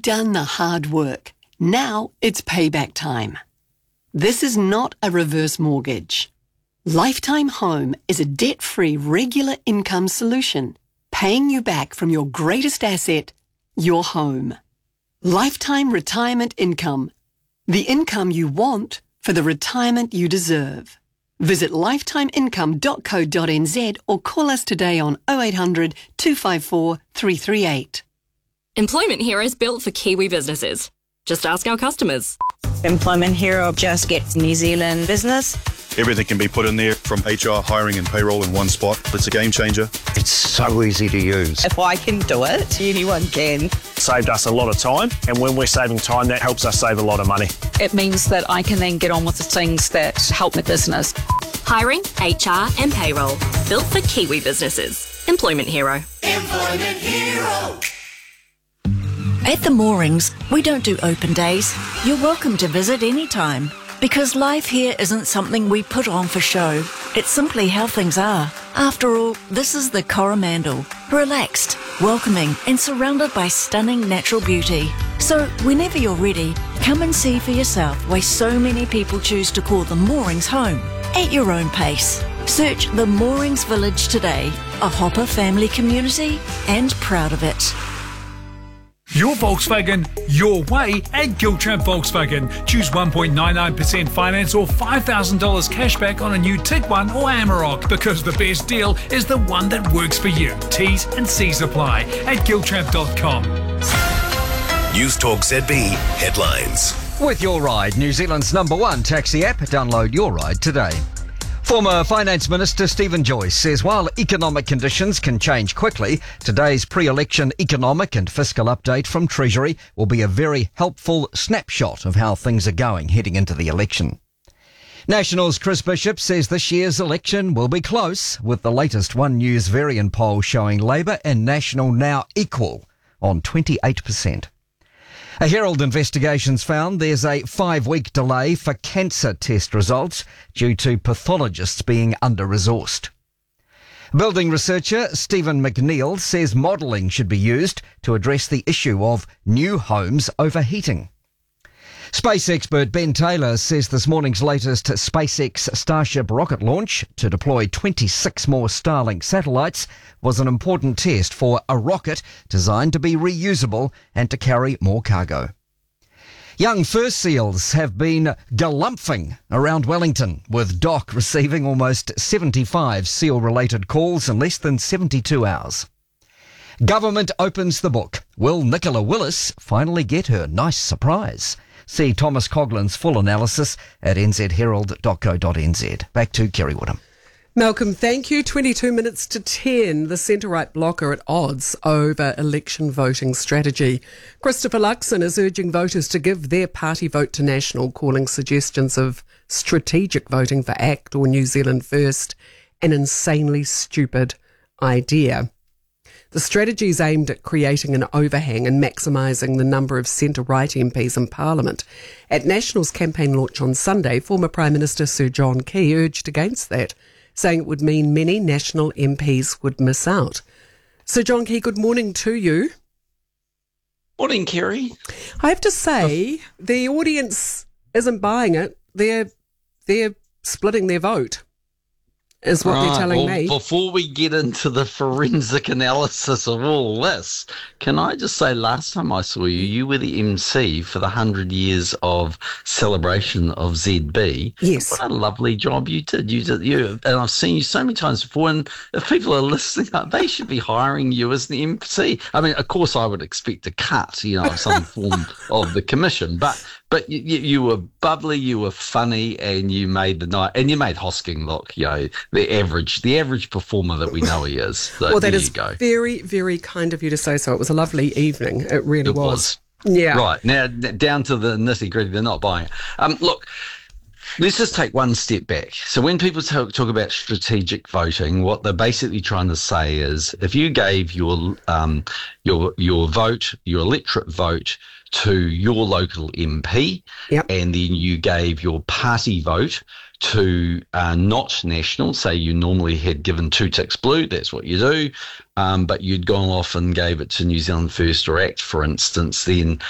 You've done the hard work. Now it's payback time. This is not a reverse mortgage. Lifetime Home is a debt-free regular income solution, paying you back from your greatest asset, your home. Lifetime retirement income. The income you want for the retirement you deserve. Visit lifetimeincome.co.nz or call us today on 0800 254 338. Employment Hero is built for Kiwi businesses. Just ask our customers. Employment Hero just gets New Zealand business. Everything can be put in there from HR, hiring and payroll in one spot. It's a game changer. It's so easy to use. If I can do it, anyone can. Saved us a lot of time, and when we're saving time, that helps us save a lot of money. It means that I can then get on with the things that help my business. Hiring, HR and payroll. Built for Kiwi businesses. Employment Hero. Employment Hero. At the Moorings, we don't do open days. You're welcome to visit anytime. Because life here isn't something we put on for show. It's simply how things are. After all, this is the Coromandel. Relaxed, welcoming and surrounded by stunning natural beauty. So whenever you're ready, come and see for yourself why so many people choose to call the Moorings home. At your own pace. Search the Moorings Village today. A Hopper family community and proud of it. Your Volkswagen, your way at Giltramp Volkswagen. Choose 1.99% finance or $5,000 cashback on a new Tiguan or Amarok, because the best deal is the one that works for you. T's and C's apply at giltramp.com. News Talk ZB headlines. With Your Ride, New Zealand's #1 taxi app. Download Your Ride today. Former Finance Minister Stephen Joyce says while economic conditions can change quickly, today's pre-election economic and fiscal update from Treasury will be a very helpful snapshot of how things are going heading into the election. National's Chris Bishop says this year's election will be close, with the latest One News Varian poll showing Labour and National now equal on 28%. A Herald investigation's found there's a 5-week delay for cancer test results due to pathologists being under-resourced. Building researcher Stephen McNeill says modelling should be used to address the issue of new homes overheating. Space expert Ben Taylor says this morning's latest SpaceX Starship rocket launch to deploy 26 more Starlink satellites was an important test for a rocket designed to be reusable and to carry more cargo. Young fur seals have been galumphing around Wellington, with DOC receiving almost 75 seal-related calls in less than 72 hours. Government opens the book. Will Nicola Willis finally get her nice surprise? See Thomas Coughlin's full analysis at nzherald.co.nz. Back to Kerry Woodham. Malcolm, thank you. 22 minutes to 10. The centre-right bloc are at odds over election voting strategy. Christopher Luxon is urging voters to give their party vote to National, calling suggestions of strategic voting for ACT or New Zealand First an insanely stupid idea. The strategy is aimed at creating an overhang and maximising the number of centre-right MPs in Parliament. At National's campaign launch on Sunday, former Prime Minister Sir John Key urged against that, saying it would mean many National MPs would miss out. Sir John Key, good morning to you. Morning, Kerry. I have to say, the audience isn't buying it. They're splitting their vote, is what they're telling me. Before we get into the forensic analysis of all this, can I just say, last time I saw you, you were the MC for the 100 years of celebration of ZB. Yes. What a lovely job you did. And I've seen you so many times before, and if people are listening, they should be hiring you as the MC. I mean, of course, I would expect a cut, some form of the commission, but you were bubbly, you were funny, and you made the night, and you made Hosking look, the average performer that we know he is. So well, that is very, very kind of you to say so. It was a lovely evening. It really was. Yeah. Right. Now, down to the nitty-gritty, they're not buying it. Look, let's just take one step back. So when people talk about strategic voting, what they're basically trying to say is if you gave your vote, your electorate vote, to your local MP, yep, and then you gave your party vote to not National, say you normally had given 2 ticks blue, that's what you do, but you'd gone off and gave it to New Zealand First or ACT, for instance, then